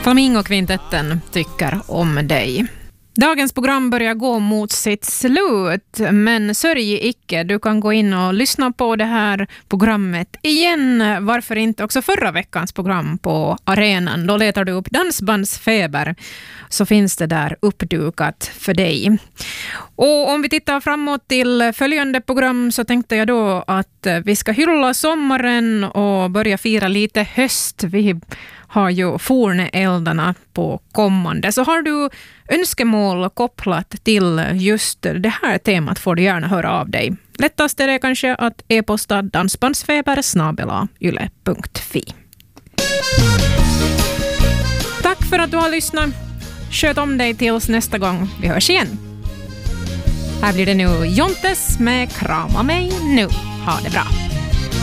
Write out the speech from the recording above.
Flamingokvintetten tycker om dig. Dagens program börjar gå mot sitt slut, men sörj icke, du kan gå in och lyssna på det här programmet igen. Varför inte också förra veckans program på arenan? Då letar du upp Dansbandsfeber, så finns det där uppdukat för dig. Och om vi tittar framåt till följande program så tänkte jag då att vi ska hylla sommaren och börja fira lite höst. Vi har ju forneldarna på kommande. Så har du önskemål kopplat till just det här temat får du gärna höra av dig. Lättast är det kanske att e-posta dansbandsfeber@yle.fi. Tack för att du har lyssnat. Sköt om dig tills nästa gång vi hörs igen. Här blir det nu Jontes med Krama mig nu. Ha det bra.